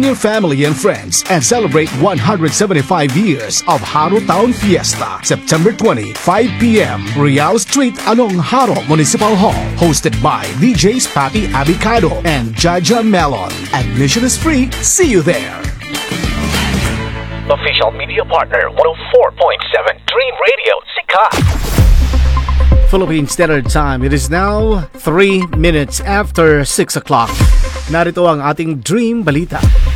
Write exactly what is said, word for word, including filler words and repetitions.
your family and friends and celebrate one hundred seventy-five years of Haro Town Fiesta, September twentieth, five p.m. Real Street, Anong Haro Municipal Hall. Hosted by D Js Papi Abicado and Jaja Melon. Admission is free. See you there. Official media partner one oh four point seven Dream Radio, Sikat. Philippine Standard Time. It is now three minutes after six o'clock. Narito ang ating Dream Balita.